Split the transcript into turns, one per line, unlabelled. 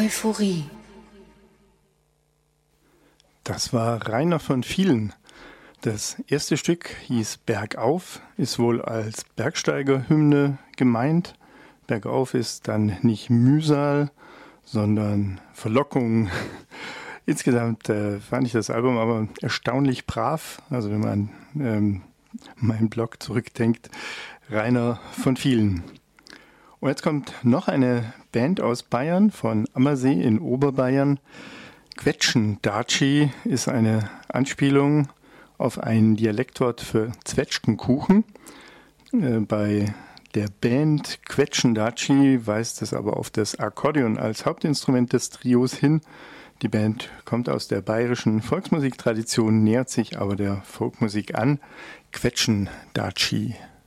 Euphorie.
Das war Rainer von Vielen. Das erste Stück hieß Bergauf, ist wohl als Bergsteigerhymne gemeint. Bergauf ist dann nicht Mühsal, sondern Verlockung. Insgesamt fand ich das Album aber erstaunlich brav. Also wenn man meinen Blog zurückdenkt, Rainer von Vielen. Und jetzt kommt noch eine Band aus Bayern, von Ammersee in Oberbayern. Quetschen-Daci ist eine Anspielung auf ein Dialektwort für Zwetschgenkuchen. Bei der Band Quetschen-Daci weist es aber auf das Akkordeon als Hauptinstrument des Trios hin. Die Band kommt aus der bayerischen Volksmusiktradition, nähert sich aber der Folkmusik an. Quetschen-Daci.